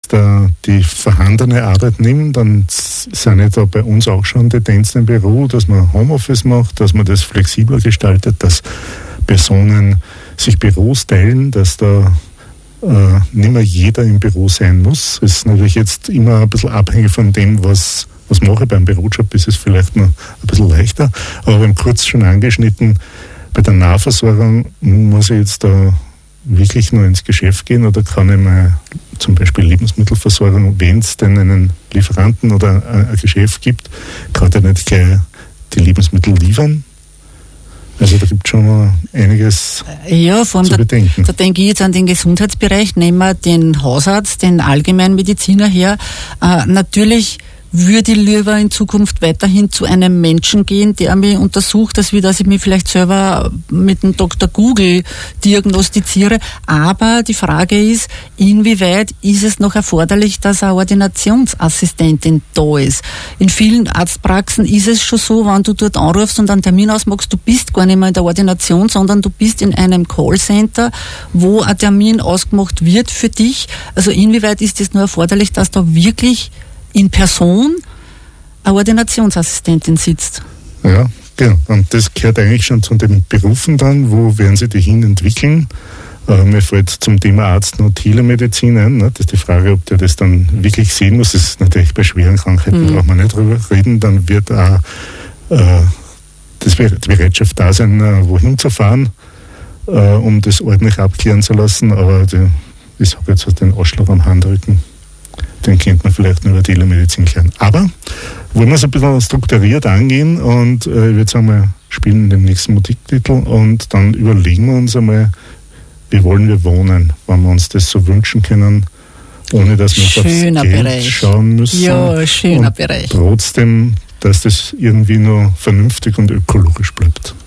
jetzt die vorhandene Arbeit nimmt, dann sind ja da bei uns auch schon Tendenzen im Büro, dass man Homeoffice macht, dass man das flexibler gestaltet, dass Personen sich Büros teilen, dass da nicht mehr jeder im Büro sein muss. Es ist natürlich jetzt immer ein bisschen abhängig von dem, was mache ich beim Bürojob, ist es vielleicht noch ein bisschen leichter. Aber wir haben kurz schon angeschnitten, bei der Nahversorgung muss ich jetzt da wirklich nur ins Geschäft gehen oder kann ich mal zum Beispiel Lebensmittelversorgung, wenn es denn einen Lieferanten oder ein Geschäft gibt, kann der nicht gleich die Lebensmittel liefern? Also da gibt es schon mal einiges zu bedenken. Da denke ich jetzt an den Gesundheitsbereich, nehmen wir den Hausarzt, den Allgemeinmediziner her. Natürlich würde ich lieber in Zukunft weiterhin zu einem Menschen gehen, der mich untersucht, als wie dass ich mich vielleicht selber mit dem Dr. Google diagnostiziere. Aber die Frage ist, inwieweit ist es noch erforderlich, dass eine Ordinationsassistentin da ist? In vielen Arztpraxen ist es schon so, wenn du dort anrufst und einen Termin ausmachst, du bist gar nicht mehr in der Ordination, sondern du bist in einem Callcenter, wo ein Termin ausgemacht wird für dich. Also inwieweit ist es noch erforderlich, dass da wirklich in Person eine Ordinationsassistentin sitzt? Ja, genau. Und das gehört eigentlich schon zu den Berufen dann, wo werden sie die hin entwickeln. Mir fällt zum Thema Arzt noch Telemedizin ein. Ne? Das ist die Frage, ob der das dann wirklich sehen muss. Das ist natürlich bei schweren Krankheiten, braucht man nicht drüber reden. Dann wird auch die Bereitschaft da sein, wohin zu fahren, um das ordentlich abklären zu lassen. Aber ich habe jetzt den Ausschlag am Handrücken. Den könnte man vielleicht nur über Telemedizin klären. Aber wollen wir es ein bisschen strukturiert angehen und ich würde sagen, wir spielen den nächsten Musiktitel und dann überlegen wir uns einmal, wie wollen wir wohnen, wenn wir uns das so wünschen können, ohne dass wir aufs Geld schauen müssen. Ja, schöner Bereich. Trotzdem, dass das irgendwie nur vernünftig und ökologisch bleibt.